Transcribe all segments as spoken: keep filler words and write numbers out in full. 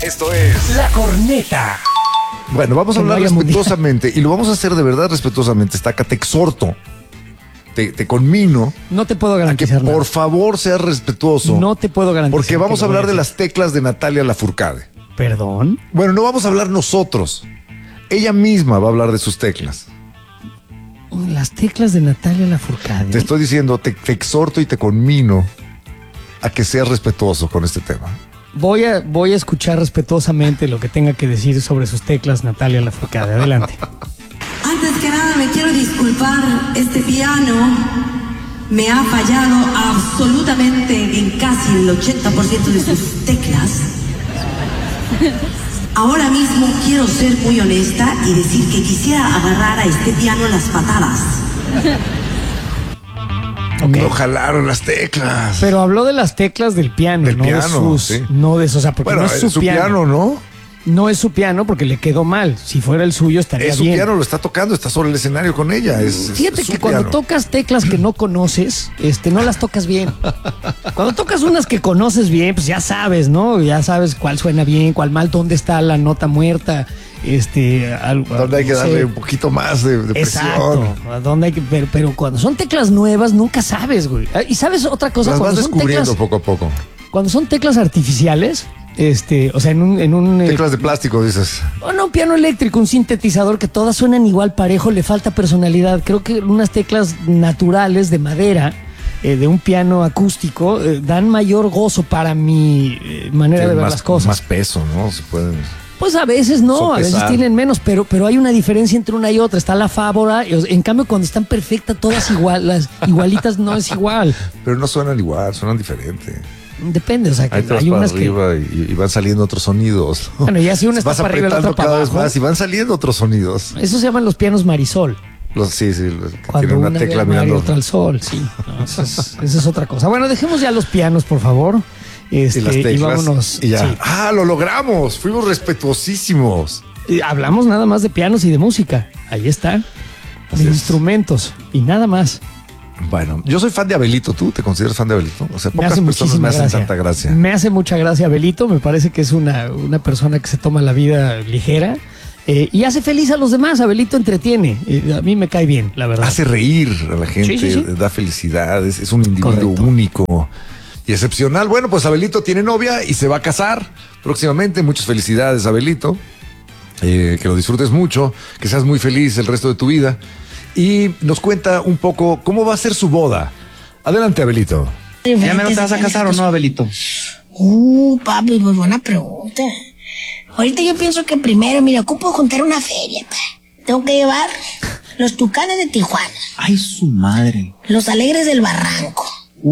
Esto es La Corneta. Bueno, vamos a Que no hablar haya respetuosamente mundial. Y lo vamos a hacer de verdad respetuosamente. Estaca, te exhorto, te, te conmino No te puedo a que garantizar nada. por favor seas respetuoso. No te puedo garantizar. Porque vamos que a lo hablar voy de hacer. las teclas de Natalia Lafourcade. ¿Perdón? Bueno, no vamos a hablar nosotros. Ella misma va a hablar de sus teclas. Las teclas de Natalia Lafourcade. Te estoy diciendo, te, te exhorto y te conmino a que seas respetuoso con este tema. Voy a, voy a escuchar respetuosamente lo que tenga que decir sobre sus teclas Natalia Lafourcade. Adelante. Antes que nada me quiero disculpar, este piano me ha fallado absolutamente en casi el ochenta por ciento de sus teclas. Ahora mismo quiero ser muy honesta y decir que quisiera agarrar a este piano las patadas. Ok. No jalaron las teclas. Pero habló de las teclas del piano, Del no piano, de sus, sí. no de eso, o sea, porque Bueno, no es su, es su piano. piano, ¿no? No es su piano porque le quedó mal. Si fuera el suyo estaría Es su bien. piano, lo está tocando, está sobre el escenario con ella. Es, es- Fíjate es su que cuando piano. tocas teclas que no conoces, este, no las tocas bien. Cuando tocas unas que conoces bien, pues ya sabes, ¿no? Ya sabes cuál suena bien, cuál mal, dónde está la nota muerta, este, algo. Donde hay que no sé. darle un poquito más de, de Exacto. presión. ¿A dónde hay que, pero, pero cuando son teclas nuevas, nunca sabes, güey. Ah, Y sabes otra cosa, Las vas cuando son descubriendo teclas, poco a poco. cuando son teclas artificiales, este, o sea, en un, en un eh, Teclas de plástico, dices. o no, un piano eléctrico, un sintetizador que todas suenan igual parejo, le falta personalidad. Creo que unas teclas naturales de madera, eh, de un piano acústico, eh, dan mayor gozo para mi eh, manera de Tienen ver más, las cosas. más peso, ¿no? Se pueden. Pues a veces no, a veces sopesar. tienen menos, pero, pero hay una diferencia entre una y otra. Está la fábora, y, o- en cambio cuando están perfectas, todas igual, las igualitas no es igual. Pero no suenan igual, suenan diferente. Depende, o sea, que Ahí te vas hay para unas que... arriba y, y van saliendo otros sonidos. Bueno, ya si una está Vas para arriba y la otra apretando para cada vez abajo. más y van saliendo otros sonidos. Eso se llaman los pianos Marisol. Los, sí, sí, los que Cuando tienen una una ve tecla al mar y mirando. otra al sol, sí. No, eso, es, eso es otra cosa. Bueno, dejemos ya los pianos, por favor. Este, Y las teclas. y vámonos. y ya. Sí. Ah, lo logramos. Fuimos respetuosísimos. Y hablamos nada más de pianos y de música. Ahí está. Así De es. instrumentos y nada más. Bueno, yo soy fan de Abelito. ¿Tú te consideras fan de Abelito? O sea, Me pocas hace personas muchísima me hacen gracia. tanta gracia. Me hace mucha gracia Abelito. Me parece que es una, una persona que se toma la vida ligera eh, y hace feliz a los demás. Abelito entretiene. Eh, a mí me cae bien, la verdad. Hace reír a la gente, Sí, sí, sí. da felicidad, es, es un individuo Correcto. único y excepcional. Bueno, pues Abelito tiene novia y se va a casar próximamente. Muchas felicidades, Abelito. Eh, que lo disfrutes mucho, que seas muy feliz el resto de tu vida. Y nos cuenta un poco cómo va a ser su boda. Adelante, Abelito. ¿Ya me te vas a casar o no, Abelito? Uh, papi, pues buena pregunta. Ahorita yo pienso que primero, mira, ocupo juntar una feria, pa. Tengo que llevar los Tucanes de Tijuana, Ay, su madre. los Alegres del Barranco,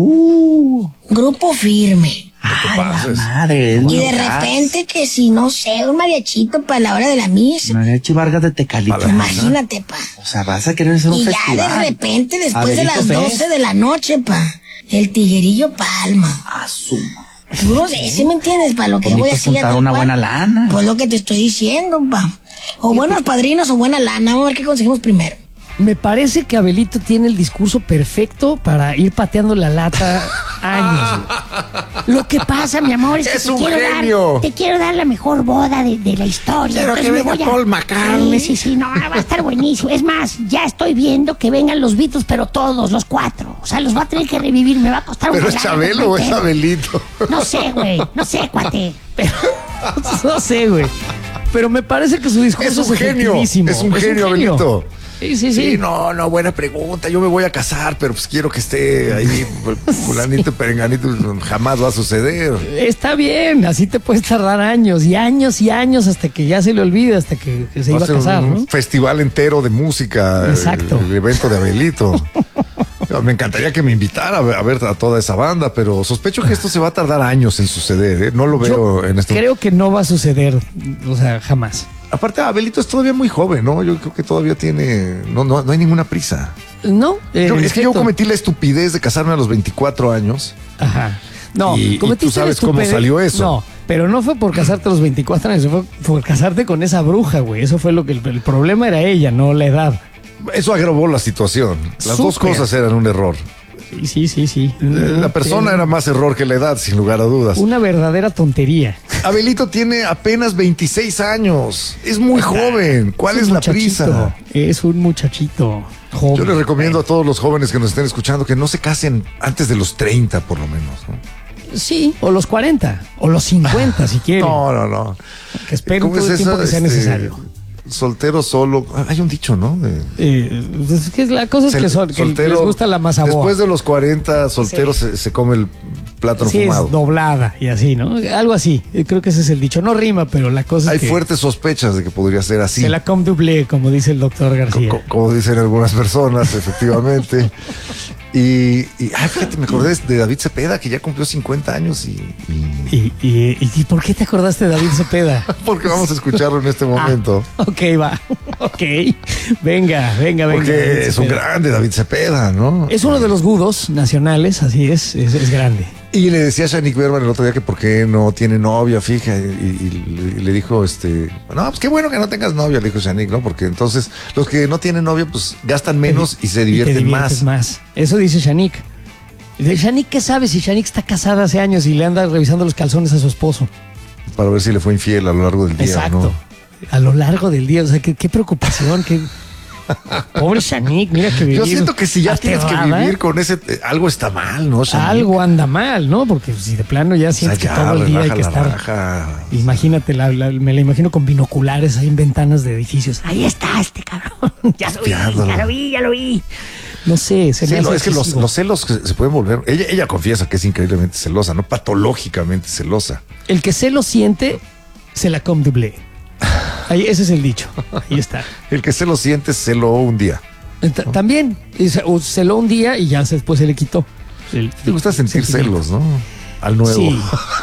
Uh. Grupo Firme. Ay, pases. la madre. es Y muy de local. repente que si, no sé, un mariachito para la hora de la misa. Mariachi Vargas de Tecalitlán. Para la Imagínate, pa. O sea, vas a querer hacer un Y ya festival. de repente, después de Abelito las Fest. doce de la noche, pa, el Tiguerillo Palma. A su madre. Tú no sé, ¿sí me entiendes? Para lo que yo voy a Necesitas hacer. juntar una buena lana. Pues lo que te estoy diciendo, pa. O buenos padrinos o buena lana. Vamos a ver qué conseguimos primero. Me parece que Abelito tiene el discurso perfecto para ir pateando la lata años. Lo que pasa, mi amor, es que Es te, un quiero genio. dar, te quiero dar la mejor boda de, de la historia. Quiero Entonces que me venga voy a- Paul McCartney. Sí, sí, sí, no, va a estar buenísimo. Es más, ya estoy viendo que vengan los Beatles, pero todos, los cuatro. O sea, los va a tener que revivir, me va a costar ¿Pero un es lana, Chabelo o es cuate. Abelito? No sé, güey, no sé, cuate. Pero, no sé, güey. Pero me parece que su discurso Es es, un genio. efectivísimo. Es un genio, Abelito. Sí, sí, sí. Sí, no, no, buena pregunta. Yo me voy a casar, pero pues quiero que esté ahí fulanito, perenganito. Jamás va a suceder. Está bien, así te puedes tardar años y años y años hasta que ya se le olvide, hasta que, que se Va iba a ser casar, un ¿no? festival entero de música. Exacto. El, el evento de Abelito. Me encantaría que me invitara a ver, a ver a toda esa banda, pero sospecho que esto se va a tardar años en suceder. ¿eh? No lo veo Yo en este creo que no va a suceder, o sea, jamás. Aparte, Abelito es todavía muy joven, ¿no? Yo creo que todavía tiene. No, no, no hay ninguna prisa. No, eh, Yo- en es que yo efecto. cometí la estupidez de casarme a los veinticuatro años. Ajá. No, Y- y tú cometiste la sabes cómo estupidez. salió eso. No, pero no fue por casarte a los veinticuatro años, fue por casarte con esa bruja, güey. Eso fue lo que el, el problema era ella, no la edad. Eso agravó la situación. Las dos Súper. cosas eran un error. Sí, sí, sí, sí. La persona era más error que la edad, sin lugar a dudas. Una verdadera tontería. Abelito tiene apenas veintiséis años. Es muy joven. ¿Cuál es, un la muchachito, prisa? Es un muchachito joven. Yo les recomiendo a todos los jóvenes que nos estén escuchando que no se casen antes de los treinta, por lo menos, ¿no? Sí, o los cuarenta, o los cincuenta, si quieren. No, no, no. Que esperen ¿Cómo todo es el tiempo eso? que sea Este, necesario. Soltero solo. Hay un dicho, ¿no? De- Eh, es que la cosa es que, son, que les gusta la masa boa. Después de los cuarenta, soltero Sí. se, se come el plátano Sí, fumado. es doblada y así, ¿no? Algo así. Eh, Creo que ese es el dicho. No rima, pero la cosa Hay es que fuertes sospechas de que podría ser así. se la com doublé, como dice el doctor García. Co- como dicen algunas personas, efectivamente. Y, y ay, fíjate, me acordé de David Cepeda, que ya cumplió cincuenta años y, y- ¿Y, y, y, y por qué te acordaste de David Cepeda? porque vamos a escucharlo en este momento. Ah, ok, va. Ok. Venga, venga, venga. Porque David es un Cepeda. grande David Cepeda, ¿no? Es uno de los gudos nacionales, así es, es, es grande. Y le decía a Shanique Berman el otro día que por qué no tiene novia, fija, y, y- y le dijo, este, no, pues qué bueno que no tengas novia, le dijo Shanique, ¿no? Porque entonces los que no tienen novia, pues gastan menos y se te divierten diviertes más. más. Eso dice Shanique. De Shanique, ¿qué sabe? Si Shanique está casada hace años y le anda revisando los calzones a su esposo. Para ver si le fue infiel a lo largo del día. Exacto. ¿No? A lo largo del día. O sea, qué, qué preocupación. Qué... Pobre Shanique, mira que vivir Yo siento que si ya tienes que aterrada, vivir con ese, eh, algo está mal, ¿no? Shanique? algo anda mal, ¿no? Porque si de plano ya O sea, sientes ya, que todo el día hay relaja que la estar. raja. Imagínate, la- la- me la imagino con binoculares ahí en ventanas de edificios. Ahí está este cabrón. Ya lo vi, Espiándolo. ya lo vi, ya lo vi. No sé, se Sí, me no, hace es que los, excesivo. los celos que se pueden volver. Ella, ella confiesa que es increíblemente celosa, no patológicamente celosa. El que se lo siente, se la com doublé. Ahí, ese es el dicho. Ahí está. El que se lo siente, se lo un día. Ent- También, y se- o celó un día y ya se- después se le quitó. El- Te gusta sentir sentimiento. celos, ¿no? Al nuevo. Sí.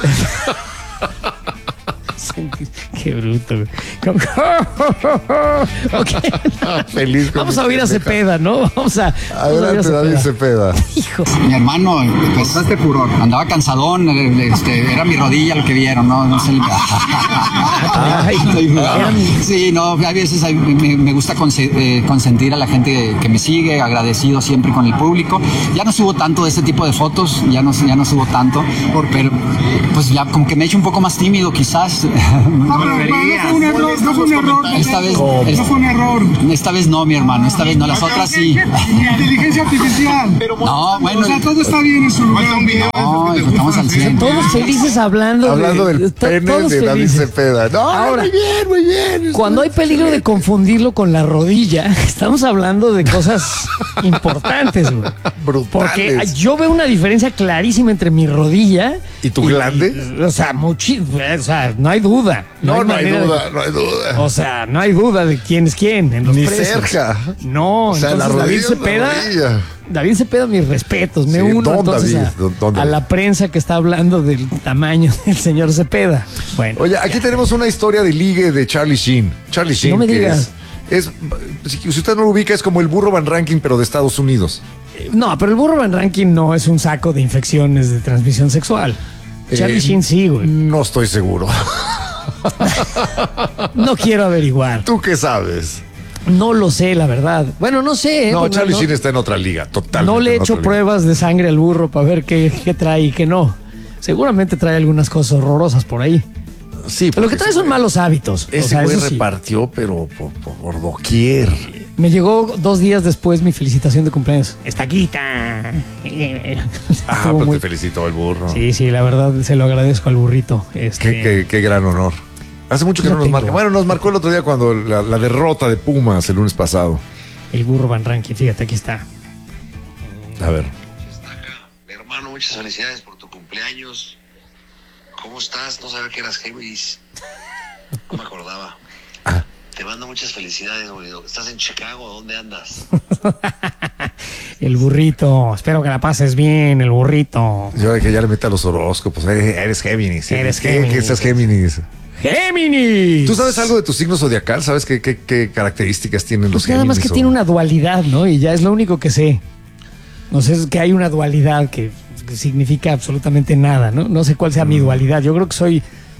Sentir- Qué bruto, güey. Como- Ok. Feliz con Vamos a mi oír a pendeja. Cepeda, ¿no? Vamos a. vamos a oír a Adelante, David Cepeda. Hijo. Mi hermano, pues, este furor. Andaba cansadón, eh, este, era mi rodilla lo que vieron, ¿no? No sé. Ay, era mi- Sí, no, a veces hay- me, me gusta conse- eh, consentir a la gente que me sigue, agradecido siempre con el público. Ya no subo tanto de este tipo de fotos, ya no, ya no subo tanto, pero pues ya como que me he hecho un poco más tímido quizás. No, pero, pero no fue un error, no fue un error. Esta vez, no esta- fue un error. esta vez no, mi hermano, esta vez no, las otras sí. Inteligencia artificial. No, bueno. O sea, todo está bien en su lugar. No, estamos al cien. Todos felices hablando, Hablando de, del to- pene todos de David felices. Cepeda. No, Ahora, muy bien, muy bien. Cuando hay peligro de confundirlo con la rodilla, estamos hablando de cosas importantes, güey. Brutales. Porque yo veo una diferencia clarísima entre mi rodilla ¿Y tu glande? y- o sea, muchi, o sea, no hay duda. No, no hay manera de- duda, no hay duda. O sea, no hay duda de quién es quién en los Ni precios. cerca. No, O sea, entonces la David rodilla es la Cepeda, rodilla. David Cepeda, mis respetos. Me Sí, uno don entonces David, a, don- don a David. la prensa que está hablando del tamaño del señor Cepeda. Bueno, Oye, aquí tenemos una historia de ligue de Charlie Sheen. Charlie Sheen. No me que digas. Es, es- si si usted no lo ubica, es como el burro Van Ranking, pero de Estados Unidos. no, pero el burro Van Ranking no es un saco de infecciones de transmisión sexual. Charlie Eh, Sheen sí, güey. No estoy seguro. No quiero averiguar. ¿Tú qué sabes? No lo sé, la verdad. Bueno, no sé. ¿eh? No, Porque Charlie no, Sheen está en otra liga, totalmente. no le he en hecho otra liga. pruebas de sangre al burro para ver qué, qué trae y qué no. Seguramente trae algunas cosas horrorosas por ahí. Sí, Lo que porque trae ese son güey- malos hábitos. Ese o sea, güey eso sí. repartió, pero por, por, por doquier. Me llegó dos días después mi felicitación de cumpleaños. Estaquita. Ah, Estuvo pues muy- te felicitó el burro. Sí, sí, la verdad se lo agradezco al burrito. Este, Qué, qué- qué gran honor. Hace mucho que No no, nos tengo. marca. Bueno, nos marcó el otro día cuando la, la derrota de Pumas el lunes pasado. El burro Van Ranking, fíjate, aquí está. A ver. Mi hermano, muchas felicidades por tu cumpleaños. ¿Cómo estás? No sabía que eras Géminis. No me acordaba. Ah. Te mando muchas felicidades, güey. ¿Estás en Chicago? ¿Dónde andas? El burrito, espero que la pases bien, el burrito. Yo que ya le meta los horóscopos. Eh, Eres Géminis. Eres ¿Qué, Géminis. ¿Qué estás Géminis? ¡Géminis! ¿Tú sabes algo de tu signo zodiacal? ¿Sabes qué, qué, qué características tienen los Pues nada Géminis? más que o- tiene una dualidad, ¿no? Y ya es lo único que sé. No sé, es que hay una dualidad que, que significa absolutamente nada, ¿no? No sé cuál sea Mm. mi dualidad. Yo creo que soy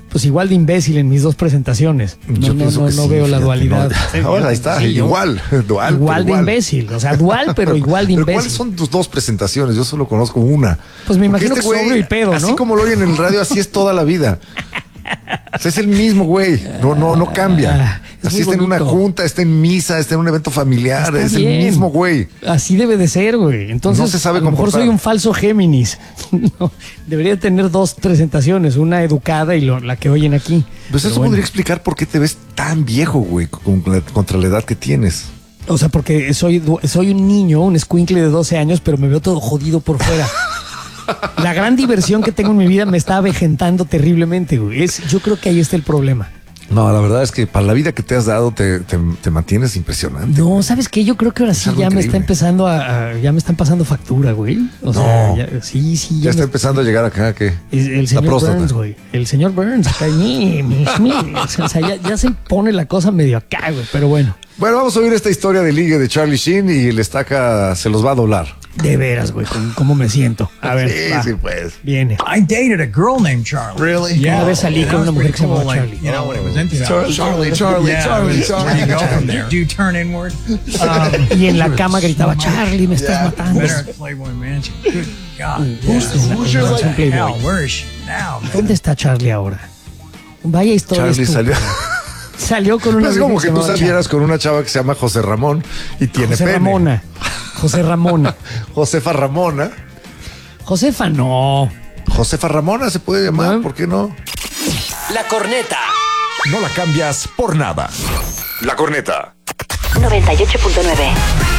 pues igual de imbécil en mis dos presentaciones. No, Yo no, pienso no, que no sí, veo la fíjate, dualidad. no. Ahora ahí está, Sí, yo- igual, dual. Igual pero de imbécil, o sea, dual, pero igual de Pero imbécil. ¿cuáles son tus dos presentaciones? Yo solo conozco una. Pues me Porque imagino que sobrio y pedo, ¿no? Así como lo oyen en el radio, así es toda la vida. O sea, es el mismo güey, no, no, no cambia. Ah, es Así muy está en una bonito. junta, está en misa, está en un evento familiar, Está es bien. el mismo güey. Así debe de ser, güey. Entonces, No se sabe a lo mejor comportar. soy un falso Géminis. No, debería tener dos presentaciones, una educada y lo- la que oyen aquí. Pues Pero eso bueno. podría explicar por qué te ves tan viejo, güey, con la- contra la edad que tienes. O sea, porque soy, du- soy un niño, un escuincle de doce años, pero me veo todo jodido por fuera. La gran diversión que tengo en mi vida me está avejentando terriblemente, güey. Es, yo creo que ahí está el problema. No, la verdad es que para la vida que te has dado te, te, te mantienes impresionante. No, ¿sabes qué? Yo creo que ahora Es sí algo ya me está increíble. empezando a, a- ya me están pasando factura, güey. O sea, No. ya- sí, sí, Ya ya está me- empezando a llegar acá, que el, el la señor próstata. Burns, güey. El señor Burns, acá, mi, mi, mi. O sea, ya, ya se pone la cosa medio acá, güey. Pero bueno, Bueno, vamos a oír esta historia de ligue de Charlie Sheen y el estaca se los va a doblar. de veras, güey, con cómo me siento. A ver, Sí, va, sí, pues. viene. I dated a girl named Charlie. Really? Una vez salí con una mujer que se llamaba Like, Charlie. you know, when it was empty. Charlie, Charlie, Charlie, yeah, Charlie, it was- Charlie. Where you go from there? Do you turn inward? Um, Y en la cama gritaba, Charlie, me estás matando. Better at Playboy Mansion. Good God. Who's the- who's your What the Playboy? hell? Where is she now, man? ¿Dónde está Charlie ahora? Vaya historia. Charlie estúpida. salió. Salió con una Es vieja como se que tú llamaba salieras con una chava que se llama José Ramón y tiene José pene. Ramona. José Ramona. Josefa Ramona. Josefa, no. Josefa Ramona se puede llamar, No. ¿por qué no? La corneta. No la cambias por nada. La corneta. noventa y ocho punto nueve.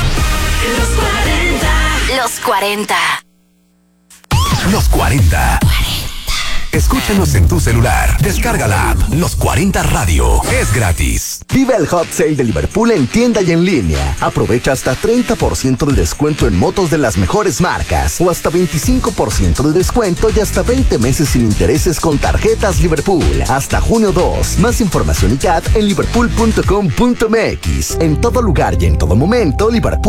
Los cuarenta. Los cuarenta. Escúchanos en tu celular. Descarga la app Los cuarenta Radio. Es gratis. Vive el Hot Sale de Liverpool en tienda y en línea. Aprovecha hasta treinta por ciento de descuento en motos de las mejores marcas o hasta veinticinco por ciento de descuento y hasta veinte meses sin intereses con tarjetas Liverpool. Hasta junio dos. Más información y C A T en liverpool punto com punto m x. En todo lugar y en todo momento, Liverpool